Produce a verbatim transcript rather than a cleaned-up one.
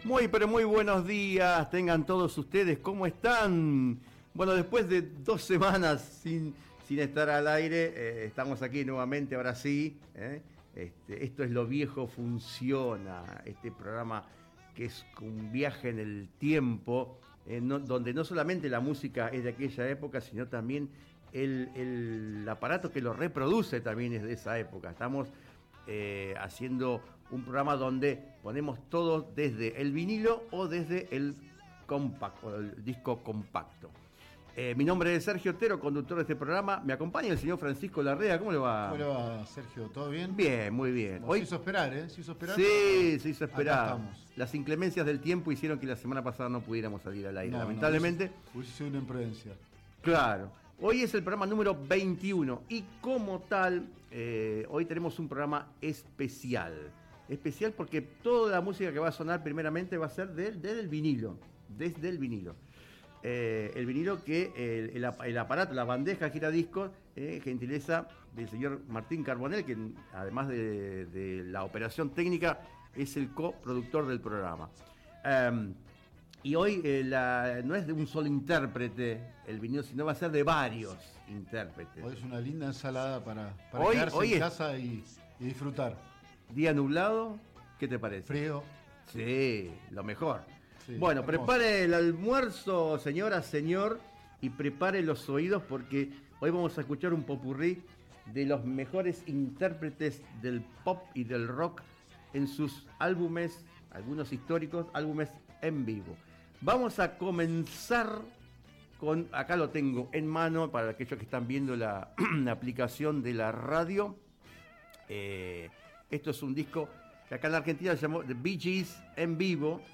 Muy, pero muy buenos días, tengan todos ustedes, ¿cómo están? Bueno, después de dos semanas sin, sin estar al aire, eh, estamos aquí nuevamente, ahora sí. ¿eh? Este, esto es Lo Viejo Funciona, este programa que es un viaje en el tiempo, eh, no, donde no solamente la música es de aquella época, sino también el, el aparato que lo reproduce también es de esa época. Estamos eh, haciendo un programa donde ponemos todo desde el vinilo o desde el compact o el disco compacto. Eh, mi nombre es Sergio Otero, conductor de este programa. Me acompaña el señor Francisco Larrea. ¿Cómo le va? ¿Cómo le va, Sergio? ¿Todo bien? Bien, muy bien. Hoy se hizo esperar, ¿eh? Se hizo esperar. Sí, se hizo esperar. Acá estamos. Las inclemencias del tiempo hicieron que la semana pasada no pudiéramos salir al aire. No, Lamentablemente. No, hubiese, hubiese sido una imprudencia. Claro. Hoy es el programa número veintiuno y como tal, eh, hoy tenemos un programa especial. Especial porque toda la música que va a sonar primeramente va a ser de, desde el vinilo. Desde el vinilo. Eh, el vinilo que el, el, el aparato, la bandeja giradiscos, eh, gentileza del señor Martín Carbonell, que además de, de la operación técnica es el coproductor del programa. Um, y hoy eh, la, no es de un solo intérprete el vinilo, sino va a ser de varios intérpretes. Hoy es una linda ensalada para, para hoy, quedarse hoy en es casa y, y disfrutar. Día nublado, ¿qué te parece? Frío. Sí, lo mejor. Sí, bueno, hermoso. Prepare el almuerzo, señora, señor, y prepare los oídos porque hoy vamos a escuchar un popurrí de los mejores intérpretes del pop y del rock en sus álbumes, algunos históricos, álbumes en vivo. Vamos a comenzar con, acá lo tengo en mano para aquellos que están viendo la, la aplicación de la radio. Eh, esto es un disco que acá en la Argentina se llamó The Bee Gees en vivo,